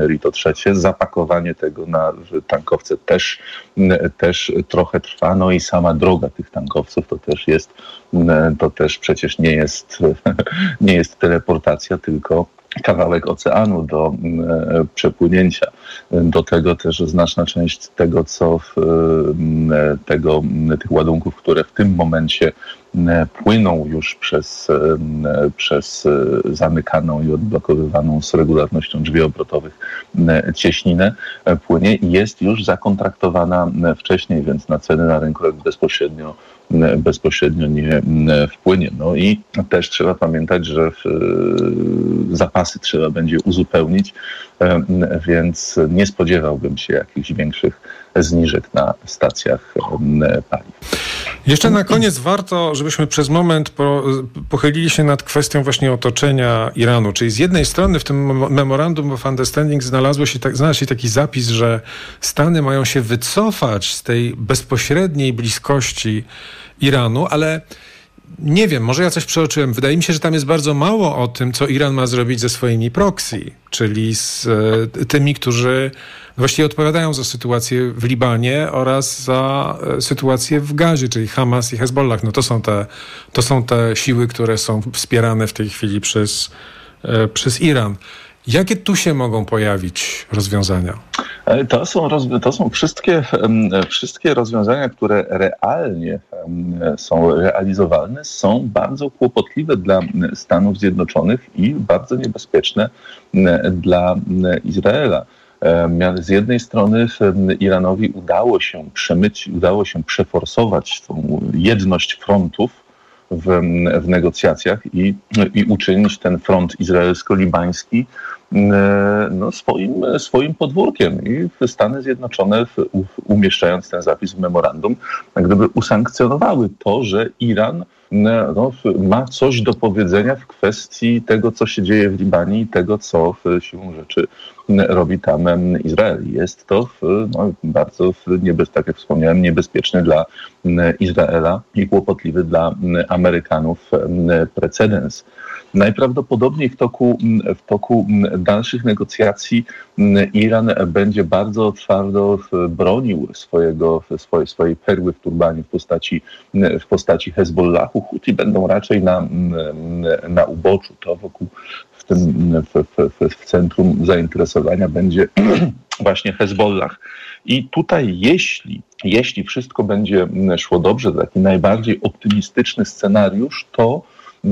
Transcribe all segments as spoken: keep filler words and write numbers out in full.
I to trzecie, zapakowanie tego na tankowce też, też trochę trwa. No i sama droga tych tankowców to też jest, to też przecież nie jest, nie jest teleportacja, tylko kawałek oceanu do e, przepłynięcia. Do tego też znaczna część tego, co w, e, tego, tych ładunków, które w tym momencie e, płyną już przez, e, przez e, zamykaną i odblokowywaną z regularnością drzwi obrotowych e, cieśninę, e, płynie i jest już zakontraktowana wcześniej, więc na ceny na rynku bezpośrednio bezpośrednio nie wpłynie. No i też trzeba pamiętać, że zapasy trzeba będzie uzupełnić, więc nie spodziewałbym się jakichś większych zniżek na stacjach paliw. Jeszcze na koniec warto, żebyśmy przez moment po, pochylili się nad kwestią właśnie otoczenia Iranu. Czyli z jednej strony w tym Memorandum of Understanding znalazło się, tak, znalazł się taki zapis, że Stany mają się wycofać z tej bezpośredniej bliskości Iranu, ale nie wiem, może ja coś przeoczyłem. Wydaje mi się, że tam jest bardzo mało o tym, co Iran ma zrobić ze swoimi proxy, czyli z e, tymi, którzy właściwie odpowiadają za sytuację w Libanie oraz za e, sytuację w Gazie, czyli Hamas i Hezbollah. No to są te, to są te siły, które są wspierane w tej chwili przez, e, przez Iran. Jakie tu się mogą pojawić rozwiązania? To są, to są wszystkie, wszystkie rozwiązania, które realnie są realizowalne, są bardzo kłopotliwe dla Stanów Zjednoczonych i bardzo niebezpieczne dla Izraela. Z jednej strony Iranowi udało się przemyć, udało się przeforsować tą jedność frontów w, w negocjacjach i, i uczynić ten front izraelsko-libański no, swoim, swoim podwórkiem. I Stany Zjednoczone, umieszczając ten zapis w memorandum, jak gdyby usankcjonowały to, że Iran no, ma coś do powiedzenia w kwestii tego, co się dzieje w Libanie i tego, co w siłą rzeczy robi tam Izrael. Jest to no, bardzo, niebez, tak jak wspomniałem, niebezpieczny dla Izraela i kłopotliwy dla Amerykanów precedens. Najprawdopodobniej w toku, w toku dalszych negocjacji Iran będzie bardzo twardo bronił swojego, swoje, swojej perły w turbanie w postaci, w postaci Hezbollahu. Huti będą raczej na, na uboczu. To wokół w tym w, w, w centrum zainteresowania będzie właśnie Hezbollah. I tutaj jeśli, jeśli wszystko będzie szło dobrze, taki najbardziej optymistyczny scenariusz, to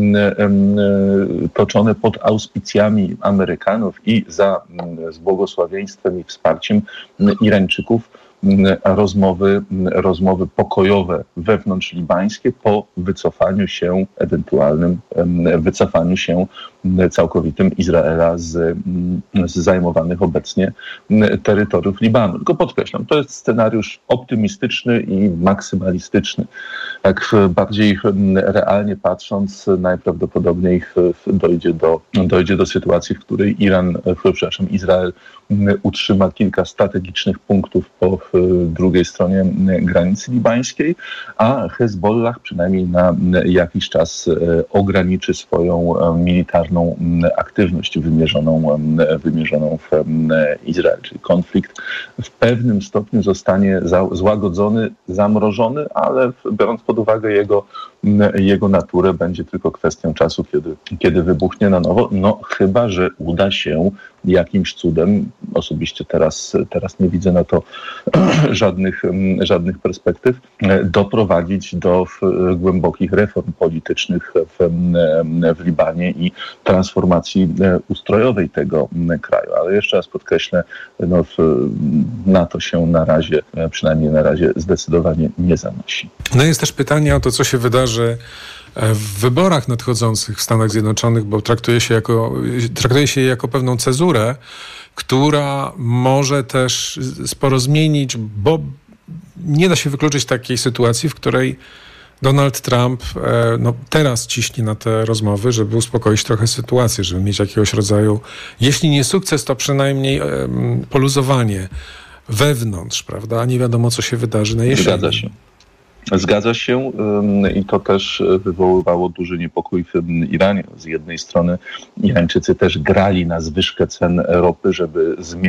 toczone pod auspicjami Amerykanów i za z błogosławieństwem i wsparciem Irańczyków rozmowy, rozmowy pokojowe wewnątrzlibańskie po wycofaniu się, ewentualnym wycofaniu się całkowitym Izraela z, z zajmowanych obecnie terytoriów Libanu. Tylko podkreślam, to jest scenariusz optymistyczny i maksymalistyczny. Jak bardziej realnie patrząc, najprawdopodobniej dojdzie do, dojdzie do sytuacji, w której Iran, przepraszam, Izrael utrzyma kilka strategicznych punktów po drugiej stronie granicy libańskiej, a Hezbollah przynajmniej na jakiś czas ograniczy swoją militarną aktywność wymierzoną, wymierzoną w Izrael. Czyli konflikt w pewnym stopniu zostanie złagodzony, zamrożony, ale biorąc pod uwagę jego, jego naturę, będzie tylko kwestią czasu, kiedy, kiedy wybuchnie na nowo. No chyba że uda się jakimś cudem, osobiście teraz, teraz nie widzę na to żadnych, żadnych perspektyw, doprowadzić do głębokich reform politycznych w, w Libanie i transformacji ustrojowej tego kraju. Ale jeszcze raz podkreślę, no, na to się na razie, przynajmniej na razie zdecydowanie nie zanosi. No jest też pytanie o to, co się wydarzy w wyborach nadchodzących w Stanach Zjednoczonych, bo traktuje się jako, traktuje się je jako pewną cezurę, która może też sporo zmienić, bo nie da się wykluczyć takiej sytuacji, w której Donald Trump no, teraz ciśnie na te rozmowy, żeby uspokoić trochę sytuację, żeby mieć jakiegoś rodzaju, jeśli nie sukces, to przynajmniej um, poluzowanie wewnątrz, prawda? Nie wiadomo, co się wydarzy na jesieni. Zgadza się. Zgadza się i to też wywoływało duży niepokój w Iranie. Z jednej strony Irańczycy też grali na zwyżkę cen ropy, żeby zmienić